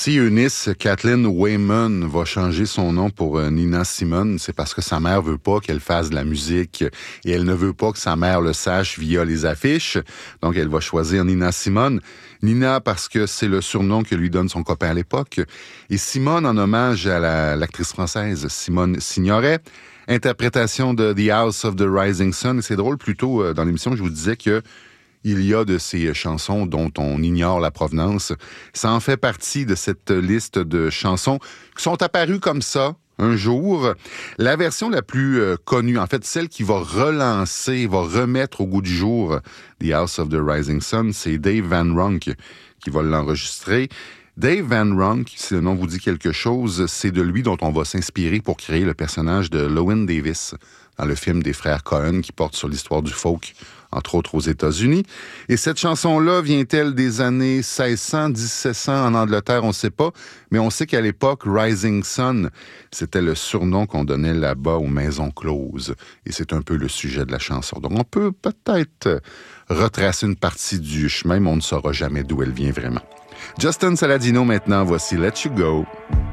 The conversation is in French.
Si Eunice Kathleen Wayman va changer son nom pour Nina Simone, c'est parce que sa mère veut pas qu'elle fasse de la musique et elle ne veut pas que sa mère le sache via les affiches. Donc, elle va choisir Nina Simone. Nina parce que c'est le surnom que lui donne son copain à l'époque. Et Simone en hommage à l'actrice française Simone Signoret. Interprétation de The House of the Rising Sun. Et c'est drôle, plus tôt dans l'émission, je vous disais que il y a de ces chansons dont on ignore la provenance. Ça en fait partie de cette liste de chansons qui sont apparues comme ça un jour. La version la plus connue, en fait, celle qui va relancer, va remettre au goût du jour The House of the Rising Sun, c'est Dave Van Ronk qui va l'enregistrer. Dave Van Ronk, si le nom vous dit quelque chose, c'est de lui dont on va s'inspirer pour créer le personnage de Llewyn Davis dans le film des frères Coen qui porte sur l'histoire du folk, entre autres aux États-Unis. Et cette chanson-là vient-elle des années 1600, 1700 en Angleterre? On ne sait pas, mais on sait qu'à l'époque, Rising Sun, c'était le surnom qu'on donnait là-bas aux maisons closes. Et c'est un peu le sujet de la chanson. Donc on peut peut-être retracer une partie du chemin, mais on ne saura jamais d'où elle vient vraiment. Justin Saladino maintenant, voici Let You Go.